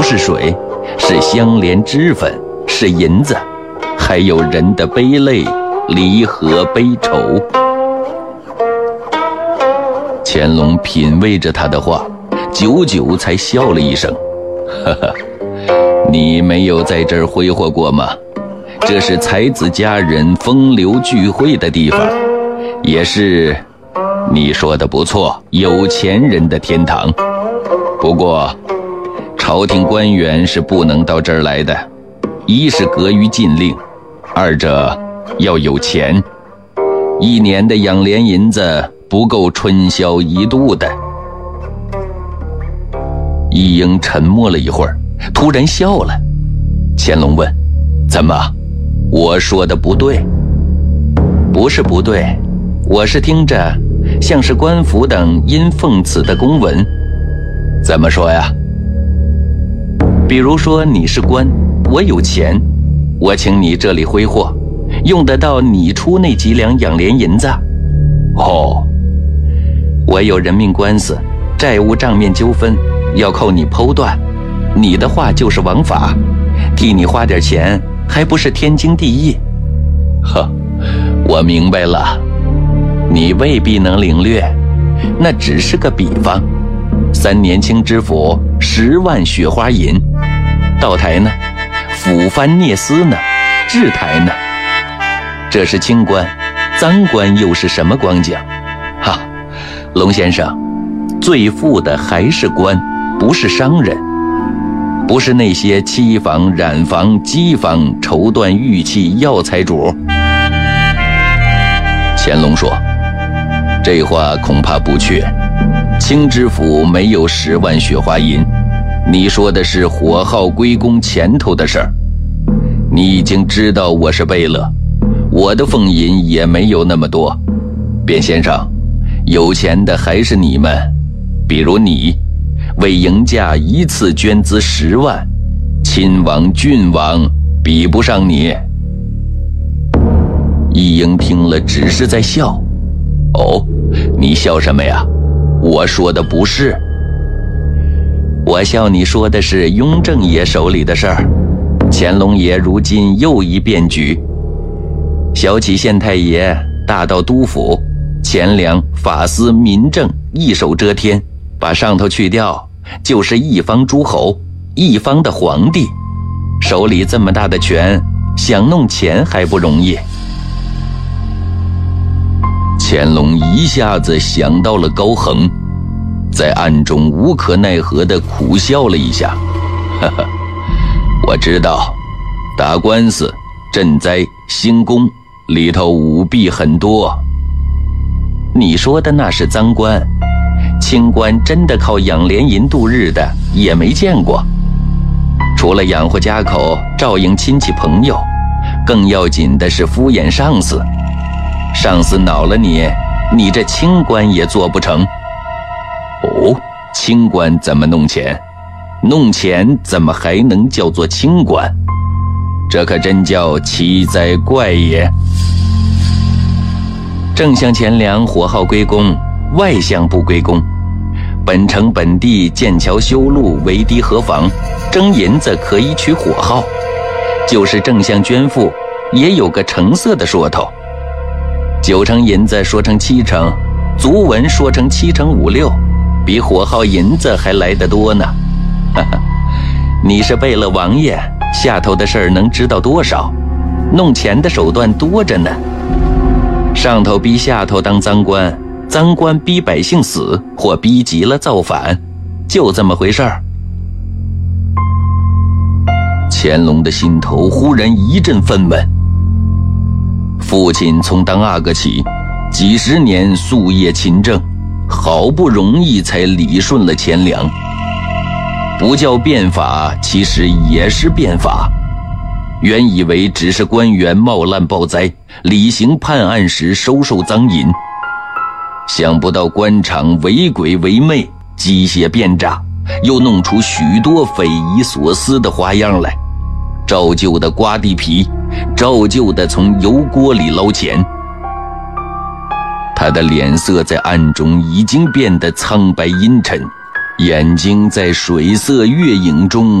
不是水，是香莲脂粉，是银子，还有人的悲泪、离合、悲愁。乾隆品味着他的话，久久才笑了一声：“哈哈，你没有在这儿挥霍过吗？这是才子佳人风流聚会的地方，也是你说的不错，有钱人的天堂。不过朝廷官员是不能到这儿来的，一是隔于禁令，二者要有钱，1年的养廉银子不够春宵一度的。”一英沉默了一会儿，突然笑了。乾隆问：“怎么，我说的不对？”“不是不对，我是听着像是官府等因奉此的公文。”“怎么说呀？”“比如说你是官，我有钱，我请你这里挥霍，用得到你出那几两养廉银子。”“哦。”“我有人命官司，债务账面纠纷，要靠你剖断，你的话就是王法，替你花点钱还不是天经地义。”“呵，我明白了，你未必能领略，那只是个比方。3年清知府10万雪花银，道台呢，腐番聂司呢，制台呢，这是清官，赃官又是什么光景？哈，龙先生，最富的还是官，不是商人，不是那些漆坊、染坊、机坊、绸缎、玉器、药材主。”乾隆说：“这话恐怕不确，清知府没有10万雪花银，你说的是火耗归公前头的事儿。你已经知道我是贝勒，我的俸银也没有那么多。卞先生，有钱的还是你们，比如你，为迎驾一次捐资10万，亲王、郡王比不上你。”一英听了只是在笑。“哦，你笑什么呀？我说的不是。”“我笑你说的是雍正爷手里的事儿。乾隆爷如今又一变局，小起县太爷，大到督府，钱粮、法司、民政一手遮天，把上头去掉，就是一方诸侯，一方的皇帝，手里这么大的权，想弄钱还不容易。”乾隆一下子想到了高恒，在暗中无可奈何地苦笑了一下：“哈哈，我知道，打官司、赈灾、兴功里头舞弊很多。你说的那是赃官，清官真的靠养廉银度日的也没见过。除了养活家口、照应亲戚朋友，更要紧的是敷衍上司。上司恼了你，你这清官也做不成。”“哦，清官怎么弄钱？弄钱怎么还能叫做清官？这可真叫奇哉怪也。”正向钱粮火耗归公，外向不归公。本城本地建桥修路，围堤河防，征银子可以取火耗，就是正向捐赋，也有个成色的说头。9成银子说成7成，卒文说成7成5、6，比火耗银子还来得多呢。哈哈，你是贝勒王爷，下头的事儿能知道多少？弄钱的手段多着呢。上头逼下头当赃官，赃官逼百姓死，或逼急了造反，就这么回事儿。乾隆的心头忽然一阵愤懑。父亲从当阿哥起，几10年夙夜勤政，好不容易才理顺了钱粮。不叫变法，其实也是变法。原以为只是官员冒滥报灾，理行判案时收受赃银，想不到官场为鬼为魅，机械变诈，又弄出许多匪夷所思的花样来，照旧的刮地皮，照旧的从油锅里捞钱。他的脸色在暗中已经变得苍白阴沉，眼睛在水色月影中